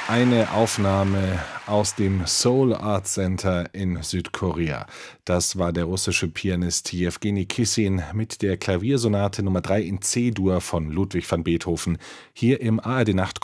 Eine Aufnahme aus dem Seoul Art Center in Südkorea. Das war der russische Pianist Jewgeni Kissin mit der Klaviersonate Nr. 3 in C-Dur von Ludwig van Beethoven hier im ARD Nacht